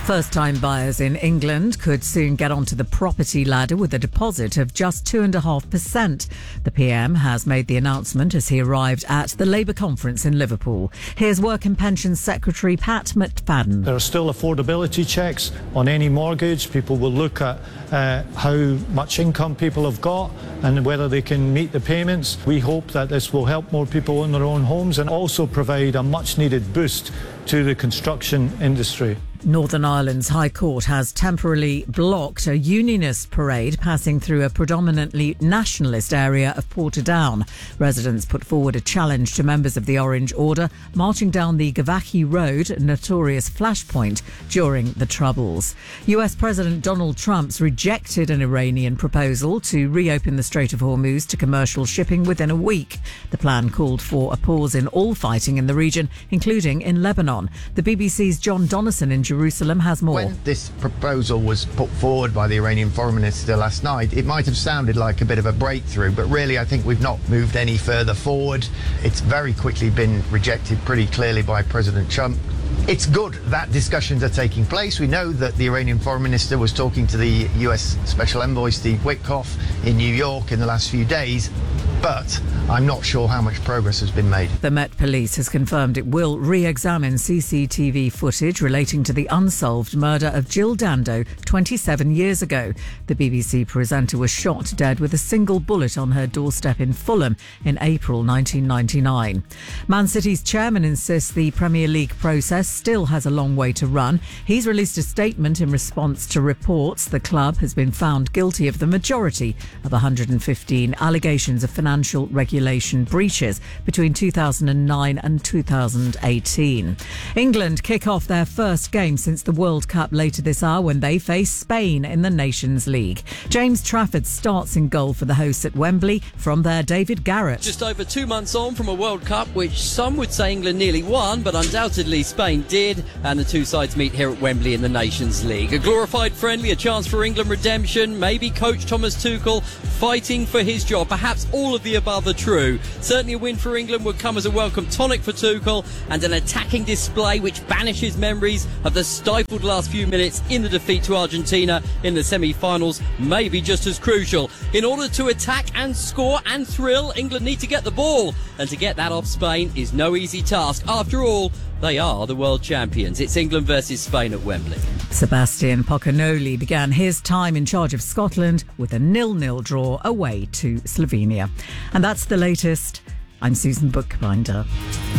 First-time buyers in England could soon get onto the property ladder with a deposit of just 2.5%. The PM has made the announcement as he arrived at the Labour conference in Liverpool. Here's Work and Pensions Secretary Pat McFadden. There are still affordability checks on any mortgage. People will look at how much income people have got and whether they can meet the payments. We hope that this will help more people own their own homes and also provide a much-needed boost to the construction industry. Northern Ireland's High Court has temporarily blocked a unionist parade passing through a predominantly nationalist area of Portadown. Residents put forward a challenge to members of the Orange Order marching down the Gavaki Road, a notorious flashpoint during the Troubles. US President Donald Trump's rejected an Iranian proposal to reopen the Strait of Hormuz to commercial shipping within a week. The plan called for a pause in all fighting in the region, including in Lebanon. The BBC's John Donnison in Jerusalem has more. When this proposal was put forward by the Iranian foreign minister last night, it might have sounded like a bit of a breakthrough, but really I think we've not moved any further forward. It's very quickly been rejected pretty clearly by President Trump. It's good that discussions are taking place. We know that the Iranian foreign minister was talking to the US Special Envoy Steve Witkoff in New York in the last few days, but I'm not sure how much progress has been made. The Met Police has confirmed it will re-examine CCTV footage relating to the unsolved murder of Jill Dando 27 years ago. The BBC presenter was shot dead with a single bullet on her doorstep in Fulham in April 1999. Man City's chairman insists the Premier League process still has a long way to run. He's released a statement in response to reports the club has been found guilty of the majority of 115 allegations of financial regulation breaches between 2009 and 2018. England kick off their first game since the World Cup later this hour when they face Spain in the Nations League. James Trafford starts in goal for the hosts at Wembley. From there, David Garrett. Just over 2 months on from a World Cup which some would say England nearly won, but undoubtedly Spain did, and the two sides meet here at Wembley in the Nations League. A glorified friendly, a chance for England redemption, maybe coach Thomas Tuchel fighting for his job. Perhaps all of the above are true. Certainly a win for England would come as a welcome tonic for Tuchel, and an attacking display which banishes memories of the stifled last few minutes in the defeat to Argentina in the semi-finals may be just as crucial. In order to attack and score and thrill, England need to get the ball, and to get that off Spain is no easy task. After all, they are the world champions. It's England versus Spain at Wembley. Sebastian Pocanoli began his time in charge of Scotland with a 0-0 draw away to Slovenia. And that's the latest. I'm Susan Bookbinder.